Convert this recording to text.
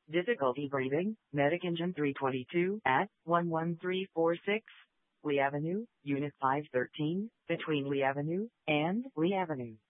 Difficulty breathing, Medic Engine 322 at 11346 Lee Avenue, Unit 513, between Lee Avenue and Lee Avenue.